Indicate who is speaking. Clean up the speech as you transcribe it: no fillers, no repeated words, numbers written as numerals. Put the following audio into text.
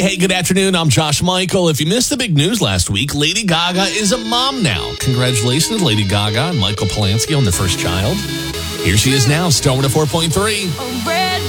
Speaker 1: Hey, good afternoon. I'm Josh Michael. If you missed the big news last week, Lady Gaga is a mom now. Congratulations, Lady Gaga and Michael Polanski on their first child. Here she is now, Star 4.3.